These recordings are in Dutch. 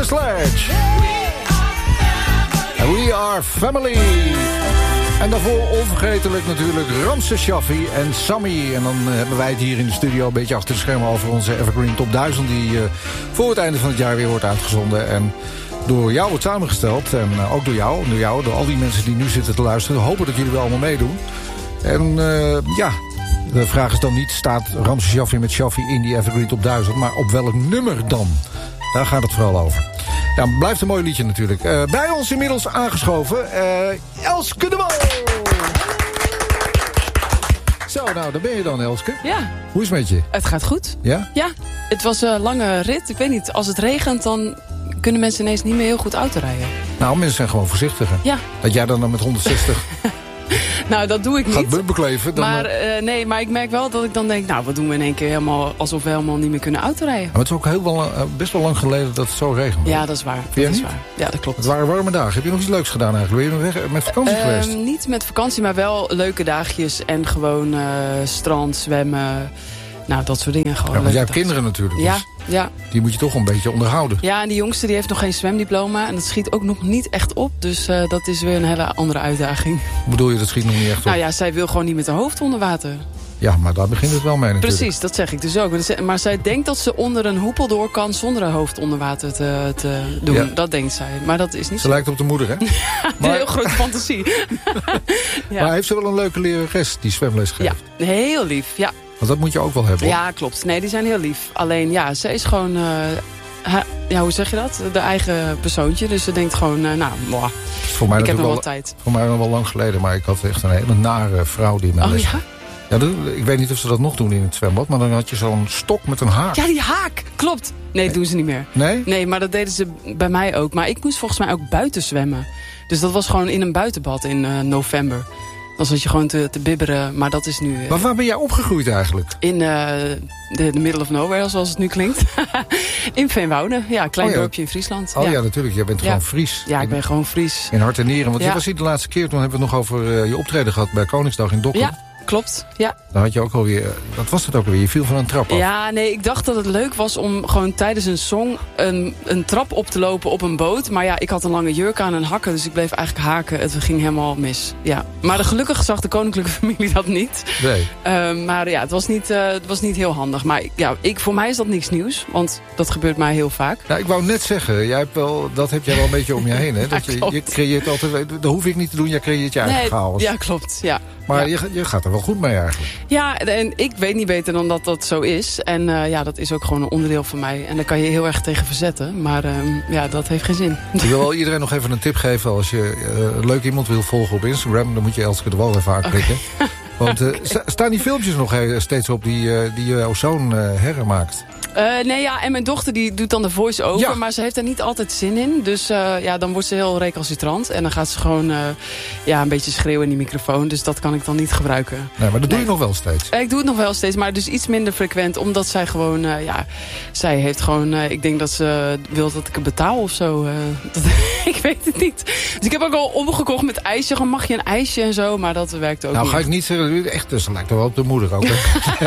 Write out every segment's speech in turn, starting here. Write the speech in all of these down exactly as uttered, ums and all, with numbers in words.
The Sledge. And we are family. En daarvoor onvergetelijk natuurlijk Ramses Shaffi en Sammy. En dan hebben wij het hier in de studio een beetje achter de schermen over onze Evergreen Top duizend... die uh, voor het einde van het jaar weer wordt uitgezonden. En door jou wordt samengesteld. En uh, ook door jou, door jou, door al die mensen die nu zitten te luisteren. We hopen dat jullie wel allemaal meedoen. En uh, ja, de vraag is dan niet, staat Ramses Shaffi met Shaffi in die Evergreen Top duizend... maar op welk nummer dan? Daar gaat het vooral over. Ja, blijft een mooi liedje natuurlijk. Uh, bij ons inmiddels aangeschoven, uh, Elske de Wol. Zo, nou, daar ben je dan, Elske. Ja. Hoe is het met je? Het gaat goed. Ja? Ja, het was een lange rit. Ik weet niet, als het regent, dan kunnen mensen ineens niet meer heel goed auto rijden. Nou, mensen zijn gewoon voorzichtiger. Ja. Dat jij dan met honderdzestig... Nou, dat doe ik niet. Gaat bumperkleven. Dan maar uh, nee, maar ik merk wel dat ik dan denk... nou, wat doen we in één keer helemaal... alsof we helemaal niet meer kunnen autorijden. Maar het is ook heel wel, uh, best wel lang geleden dat het zo regende. Ja, dat is waar. Dat is niet? waar. Ja, dat klopt. Het waren warme dagen. Heb je nog iets leuks gedaan eigenlijk? Ben je nog weg met vakantie uh, geweest? Niet met vakantie, maar wel leuke dagjes. En gewoon uh, strand, zwemmen... Nou, dat soort dingen. Gewoon ja, want jij hebt dagjes. kinderen natuurlijk. Dus ja, ja. Die moet je toch een beetje onderhouden. Ja, en die jongste die heeft nog geen zwemdiploma. En dat schiet ook nog niet echt op. Dus uh, dat is weer een hele andere uitdaging. Hoe bedoel je, dat schiet nog niet echt op? Nou ja, zij wil gewoon niet met haar hoofd onder water. Ja, maar daar begint het wel mee natuurlijk. Precies, dat zeg ik dus ook. Maar zij denkt dat ze onder een hoepel door kan zonder haar hoofd onder water te, te doen. Ja. Dat denkt zij. Maar dat is niet Ze zo. lijkt op de moeder, hè? Een maar... heel grote fantasie. Ja. Maar heeft ze wel een leuke lerares die zwemles geeft? Ja, heel lief, ja. Want dat moet je ook wel hebben. Ja, klopt. Nee, die zijn heel lief. Alleen, ja, ze is gewoon... Uh, ha, ja, hoe zeg je dat? De eigen persoontje. Dus ze denkt gewoon, uh, nou, boah, voor mij ik heb nog wel wel tijd. Voor mij nog wel lang geleden. Maar ik had echt een hele nare vrouw die mij Oh, les... ja? Ja, dat, ik weet niet of ze dat nog doen in het zwembad. Maar dan had je zo'n stok met een haak. Ja, die haak. Klopt. Nee, dat doen ze niet meer. Nee? Nee, maar dat deden ze bij mij ook. Maar ik moest volgens mij ook buiten zwemmen. Dus dat was gewoon in een buitenbad in uh, november. Dan zat je gewoon te, te bibberen, maar dat is nu... Uh, maar waar ben jij opgegroeid eigenlijk? In uh, de, de middle of nowhere, zoals het nu klinkt. In Veenwouden, ja, een klein oh ja. dorpje in Friesland. Oh ja, ja natuurlijk, jij bent ja. gewoon Fries. Ja, ik in, ben gewoon Fries. In hart en nieren, want ja. je was hier de laatste keer... toen hebben we het nog over uh, je optreden gehad bij Koningsdag in Dokkum. Ja, klopt, ja. Dan had je ook alweer... Wat was dat ook alweer? Je viel van een trap af. Ja, nee, ik dacht dat het leuk was om gewoon tijdens een song... een, een trap op te lopen op een boot. Maar ja, ik had een lange jurk aan en hakken, dus ik bleef eigenlijk haken. Het ging helemaal mis, ja. Maar de, gelukkig zag de koninklijke familie dat niet. Nee. Uh, maar ja, het was, niet, uh, het was niet heel handig. Maar ja, ik, voor mij is dat niks nieuws, want dat gebeurt mij heel vaak. Nou, ik wou net zeggen, jij hebt wel, dat heb jij wel een beetje om je heen. Hè? Dat ja, je, je creëert altijd, dat hoef ik niet te doen, jij creëert je eigen nee, chaos. Ja, klopt, ja. Maar ja. je, je gaat er wel goed mee eigenlijk. Ja, en ik weet niet beter dan dat dat zo is. En uh, ja, dat is ook gewoon een onderdeel van mij. En daar kan je heel erg tegen verzetten. Maar uh, ja, dat heeft geen zin. Ik wil wel iedereen nog even een tip geven. Als je uh, leuk iemand wil volgen op Instagram... dan moet je Elske de Wol even aanklikken. Okay. Want uh, staan die filmpjes nog steeds op die, uh, die uh, zoon uh, herren maakt? Uh, nee, ja, en mijn dochter die doet dan de voice-over, ja. maar ze heeft er niet altijd zin in. Dus uh, ja, dan wordt ze heel recalcitrant. En dan gaat ze gewoon uh, ja, een beetje schreeuwen in die microfoon. Dus dat kan ik dan niet gebruiken. Nee, maar dat doe nee. je nog wel steeds? Uh, ik doe het nog wel steeds, maar dus iets minder frequent. Omdat zij gewoon, uh, ja, zij heeft gewoon... Uh, ik denk dat ze wil dat ik het betaal of zo. Uh, dat, ik weet het niet. Dus ik heb ook al omgekocht met ijsje. Gewoon mag je een ijsje en zo, maar dat werkt ook nou, niet. Nou, ga ik niet zeggen, echt, dus lijkt er wel op de moeder ook.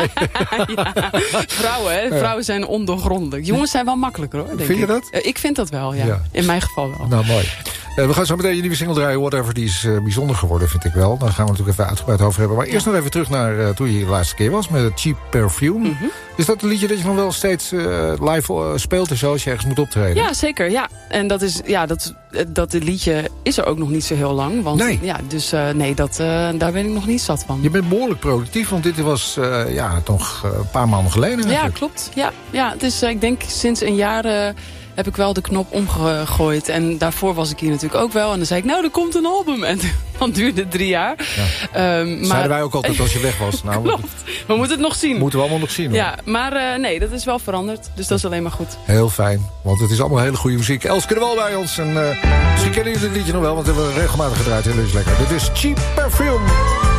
Ja, vrouwen, hè. Vrouwen zijn ondoorgrondelijk. Jongens zijn wel makkelijker, hoor. Denk vind je ik. dat? Uh, ik vind dat wel, ja. ja. In mijn geval wel. Nou, mooi. Uh, we gaan zo meteen je nieuwe single draaien. Whatever, die is uh, bijzonder geworden, vind ik wel. Daar gaan we natuurlijk even uitgebreid over hebben. Maar eerst ja. nog even terug naar uh, toen je hier de laatste keer was met Cheap Perfume. Mm-hmm. Is dat een liedje dat je nog wel steeds uh, live uh, speelt en zo als je ergens moet optreden? Ja, zeker. Ja. En dat is, ja, dat, dat liedje is er ook nog niet zo heel lang. Want, nee. Ja, dus uh, nee, dat, uh, daar ben ik nog niet zat van. Je bent behoorlijk productief, want dit was uh, ja, toch uh, een paar maanden geleden. Eigenlijk. Ja, klopt. Ja, ja, het is, uh, ik denk sinds een jaar... Uh, heb ik wel de knop omgegooid. En daarvoor was ik hier natuurlijk ook wel. En dan zei ik, nou, er komt een album. En dan duurde het drie jaar. Ja. Um, maar... Zeiden wij ook altijd als je weg was. Nou, klopt. We moeten het nog zien. Moeten we allemaal nog zien. Hoor. Ja, maar uh, nee, dat is wel veranderd. Dus dat is alleen maar goed. Heel fijn. Want het is allemaal hele goede muziek. Elske de Wol bij ons. En uh, misschien kennen jullie het liedje nog wel. Want we hebben regelmatig gedraaid. Heel is lekker. Dit is Cheap Perfume.